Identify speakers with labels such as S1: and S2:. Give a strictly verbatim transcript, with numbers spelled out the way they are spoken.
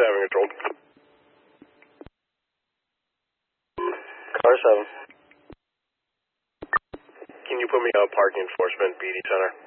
S1: seven control. Car seven. Can you put me on parking enforcement, B D Center?